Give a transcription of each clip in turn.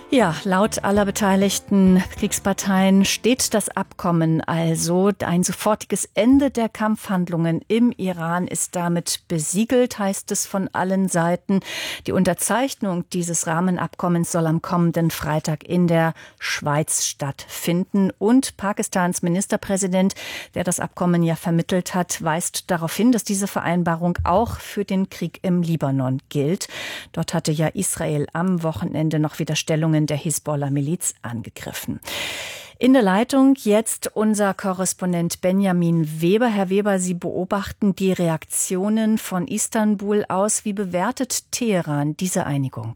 Ja, laut aller beteiligten Kriegsparteien steht das Abkommen also. Ein sofortiges Ende der Kampfhandlungen im Iran ist damit besiegelt, heißt es von allen Seiten. Die Unterzeichnung dieses Rahmenabkommens soll am kommenden Freitag in der Schweiz stattfinden. Und Pakistans Ministerpräsident, der das Abkommen ja vermittelt hat, weist darauf hin, dass diese Vereinbarung auch für den Krieg im Libanon gilt. Dort hatte ja Israel am Wochenende noch wieder Stellungen der Hisbollah-Miliz angegriffen. In der Leitung jetzt unser Korrespondent Benjamin Weber. Herr Weber, Sie beobachten die Reaktionen von Istanbul aus. Wie bewertet Teheran diese Einigung?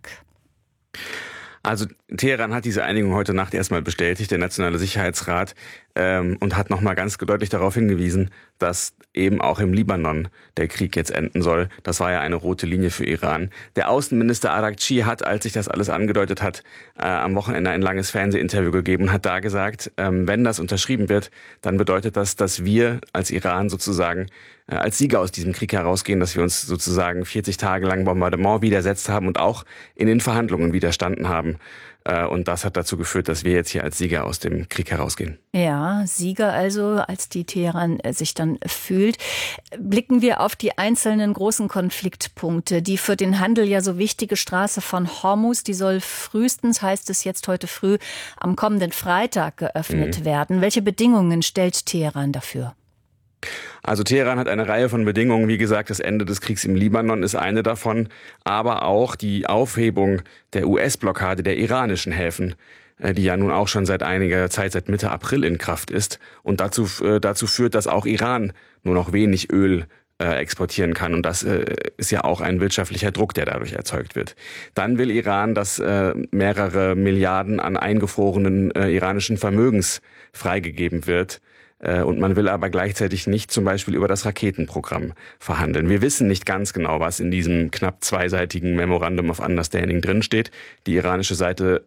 Also Teheran hat diese Einigung heute Nacht erstmal bestätigt, der Nationale Sicherheitsrat, und hat nochmal ganz deutlich darauf hingewiesen, dass eben auch im Libanon der Krieg jetzt enden soll. Das war ja eine rote Linie für Iran. Der Außenminister Araghchi hat, als sich das alles angedeutet hat, am Wochenende ein langes Fernsehinterview gegeben und hat da gesagt, wenn das unterschrieben wird, dann bedeutet das, dass wir als Iran sozusagen als Sieger aus diesem Krieg herausgehen, dass wir uns sozusagen 40 Tage lang Bombardement widersetzt haben und auch in den Verhandlungen widerstanden haben. Und das hat dazu geführt, dass wir jetzt hier als Sieger aus dem Krieg herausgehen. Ja, Sieger also, als die Teheran sich dann fühlt. Blicken wir auf die einzelnen großen Konfliktpunkte. Die für den Handel ja so wichtige Straße von Hormuz, die soll frühestens, heißt es jetzt heute früh, am kommenden Freitag geöffnet werden. Welche Bedingungen stellt Teheran dafür? Also Teheran hat eine Reihe von Bedingungen. Wie gesagt, das Ende des Kriegs im Libanon ist eine davon, aber auch die Aufhebung der US-Blockade der iranischen Häfen, die ja nun auch schon seit einiger Zeit, seit Mitte April in Kraft ist und dazu führt, dass auch Iran nur noch wenig Öl exportieren kann. Und das ist ja auch ein wirtschaftlicher Druck, der dadurch erzeugt wird. Dann will Iran, dass mehrere Milliarden an eingefrorenen iranischen Vermögens freigegeben wird. Und man will aber gleichzeitig nicht zum Beispiel über das Raketenprogramm verhandeln. Wir wissen nicht ganz genau, was in diesem knapp zweiseitigen Memorandum of Understanding drinsteht. Die iranische Seite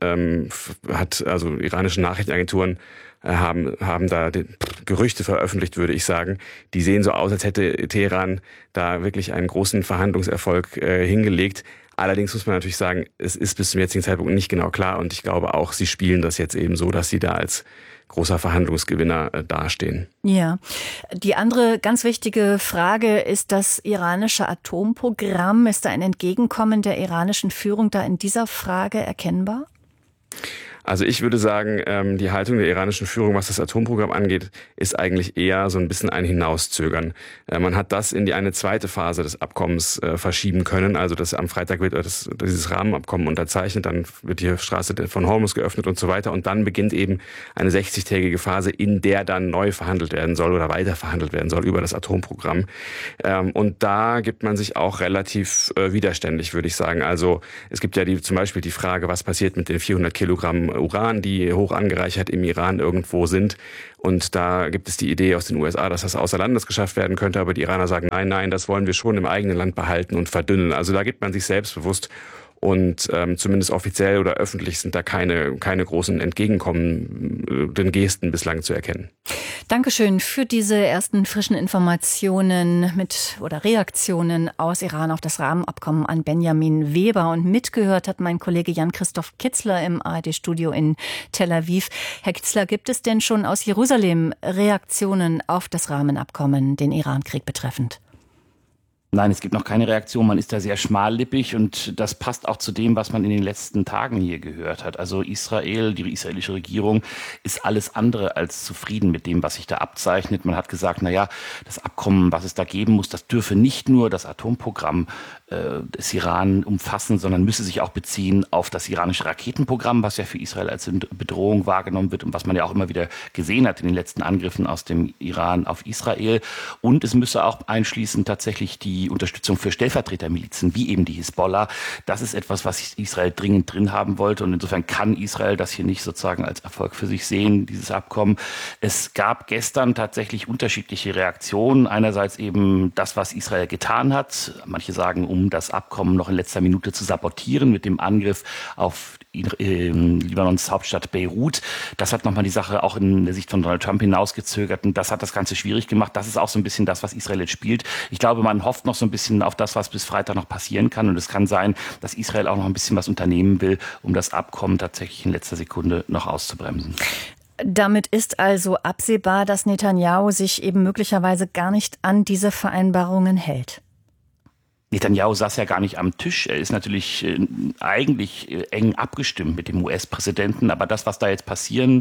iranische Nachrichtenagenturen haben da Gerüchte veröffentlicht, würde ich sagen. Die sehen so aus, als hätte Teheran da wirklich einen großen Verhandlungserfolg hingelegt. Allerdings muss man natürlich sagen, es ist bis zum jetzigen Zeitpunkt nicht genau klar und ich glaube auch, sie spielen das jetzt eben so, dass sie da als großer Verhandlungsgewinner dastehen. Ja, die andere ganz wichtige Frage ist das iranische Atomprogramm. Ist da ein Entgegenkommen der iranischen Führung da in dieser Frage erkennbar? Also ich würde sagen, die Haltung der iranischen Führung, was das Atomprogramm angeht, ist eigentlich eher so ein bisschen ein Hinauszögern. Man hat das in eine zweite Phase des Abkommens verschieben können. Also dass am Freitag wird dieses Rahmenabkommen unterzeichnet, dann wird die Straße von Hormuz geöffnet und so weiter. Und dann beginnt eben eine 60-tägige Phase, in der dann neu verhandelt werden soll oder weiter verhandelt werden soll über das Atomprogramm. Und da gibt man sich auch relativ widerständig, würde ich sagen. Also es gibt ja zum Beispiel die Frage, was passiert mit den 400 Kilogramm Uran, die hoch angereichert im Iran irgendwo sind. Und da gibt es die Idee aus den USA, dass das außer Landes geschafft werden könnte. Aber die Iraner sagen, nein, das wollen wir schon im eigenen Land behalten und verdünnen. Also da gibt man sich selbstbewusst. Und zumindest offiziell oder öffentlich sind da keine großen entgegenkommenden Gesten bislang zu erkennen. Dankeschön für diese ersten frischen Informationen Reaktionen aus Iran auf das Rahmenabkommen an Benjamin Weber. Und mitgehört hat mein Kollege Jan-Christoph Kitzler im ARD-Studio in Tel Aviv. Herr Kitzler, gibt es denn schon aus Jerusalem Reaktionen auf das Rahmenabkommen, den Iran-Krieg betreffend? Nein, es gibt noch keine Reaktion. Man ist da sehr schmallippig und das passt auch zu dem, was man in den letzten Tagen hier gehört hat. Also Israel, die israelische Regierung ist alles andere als zufrieden mit dem, was sich da abzeichnet. Man hat gesagt, das Abkommen, was es da geben muss, das dürfe nicht nur das Atomprogramm des Iran umfassen, sondern müsse sich auch beziehen auf das iranische Raketenprogramm, was ja für Israel als Bedrohung wahrgenommen wird und was man ja auch immer wieder gesehen hat in den letzten Angriffen aus dem Iran auf Israel. Und es müsse auch einschließen tatsächlich die Unterstützung für Stellvertretermilizen, wie eben die Hisbollah. Das ist etwas, was Israel dringend drin haben wollte. Und insofern kann Israel das hier nicht sozusagen als Erfolg für sich sehen, dieses Abkommen. Es gab gestern tatsächlich unterschiedliche Reaktionen. Einerseits eben das, was Israel getan hat. Manche sagen, um das Abkommen noch in letzter Minute zu sabotieren mit dem Angriff auf Libanons Hauptstadt Beirut. Das hat nochmal die Sache auch in der Sicht von Donald Trump hinausgezögert und das hat das Ganze schwierig gemacht. Das ist auch so ein bisschen das, was Israel jetzt spielt. Ich glaube, man hofft noch so ein bisschen auf das, was bis Freitag noch passieren kann. Und es kann sein, dass Israel auch noch ein bisschen was unternehmen will, um das Abkommen tatsächlich in letzter Sekunde noch auszubremsen. Damit ist also absehbar, dass Netanyahu sich eben möglicherweise gar nicht an diese Vereinbarungen hält. Netanyahu saß ja gar nicht am Tisch. Er ist natürlich eigentlich eng abgestimmt mit dem US-Präsidenten. Aber das, was da jetzt passiert,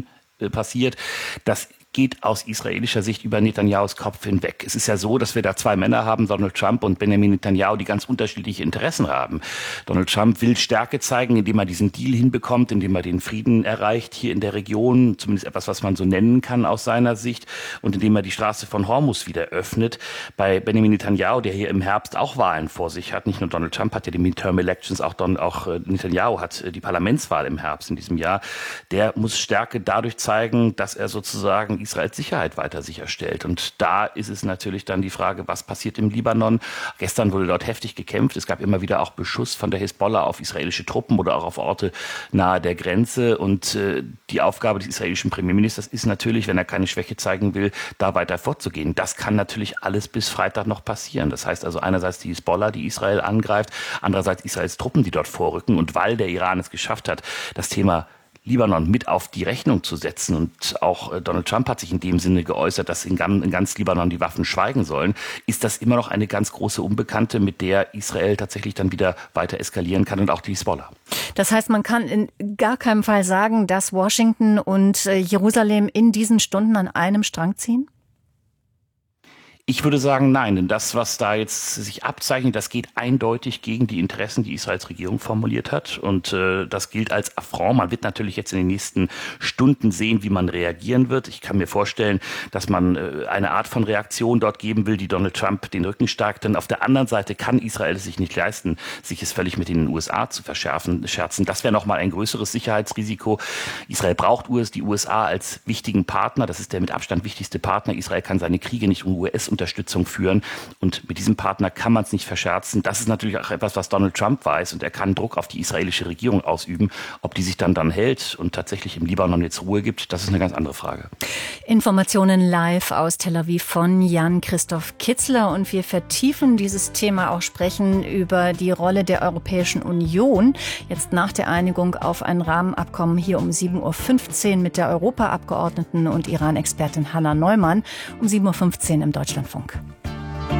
das geht aus israelischer Sicht über Netanyahus Kopf hinweg. Es ist ja so, dass wir da zwei Männer haben, Donald Trump und Benjamin Netanyahu, die ganz unterschiedliche Interessen haben. Donald Trump will Stärke zeigen, indem er diesen Deal hinbekommt, indem er den Frieden erreicht hier in der Region, zumindest etwas, was man so nennen kann aus seiner Sicht, und indem er die Straße von Hormuz wieder öffnet. Bei Benjamin Netanyahu, der hier im Herbst auch Wahlen vor sich hat, nicht nur Donald Trump hat ja die Midterm Elections, auch Netanyahu hat die Parlamentswahl im Herbst in diesem Jahr, der muss Stärke dadurch zeigen, dass er sozusagen Israels Sicherheit weiter sicherstellt. Und da ist es natürlich dann die Frage, was passiert im Libanon? Gestern wurde dort heftig gekämpft. Es gab immer wieder auch Beschuss von der Hisbollah auf israelische Truppen oder auch auf Orte nahe der Grenze. Und die Aufgabe des israelischen Premierministers ist natürlich, wenn er keine Schwäche zeigen will, da weiter vorzugehen. Das kann natürlich alles bis Freitag noch passieren. Das heißt also einerseits die Hisbollah, die Israel angreift, andererseits Israels Truppen, die dort vorrücken. Und weil der Iran es geschafft hat, das Thema Libanon mit auf die Rechnung zu setzen. Und auch Donald Trump hat sich in dem Sinne geäußert, dass in ganz Libanon die Waffen schweigen sollen. Ist das immer noch eine ganz große Unbekannte, mit der Israel tatsächlich dann wieder weiter eskalieren kann und auch die Hisbollah? Das heißt, man kann in gar keinem Fall sagen, dass Washington und Jerusalem in diesen Stunden an einem Strang ziehen? Ich würde sagen, nein, denn das, was da jetzt sich abzeichnet, das geht eindeutig gegen die Interessen, die Israels Regierung formuliert hat. Und das gilt als Affront. Man wird natürlich jetzt in den nächsten Stunden sehen, wie man reagieren wird. Ich kann mir vorstellen, dass man eine Art von Reaktion dort geben will, die Donald Trump den Rücken stärkt. Denn auf der anderen Seite kann Israel es sich nicht leisten, sich es völlig mit den USA zu scherzen. Das wäre nochmal ein größeres Sicherheitsrisiko. Israel braucht die USA als wichtigen Partner. Das ist der mit Abstand wichtigste Partner. Israel kann seine Kriege nicht um US-Unterstützung führen. Und mit diesem Partner kann man es nicht verscherzen. Das ist natürlich auch etwas, was Donald Trump weiß. Und er kann Druck auf die israelische Regierung ausüben. Ob die sich dann hält und tatsächlich im Libanon jetzt Ruhe gibt, das ist eine ganz andere Frage. Informationen live aus Tel Aviv von Jan-Christoph Kitzler. Und wir vertiefen dieses Thema, auch sprechen über die Rolle der Europäischen Union. Jetzt nach der Einigung auf ein Rahmenabkommen hier um 7.15 Uhr mit der Europaabgeordneten und Iran-Expertin Hanna Neumann. Um 7.15 Uhr im Deutschlandfunk.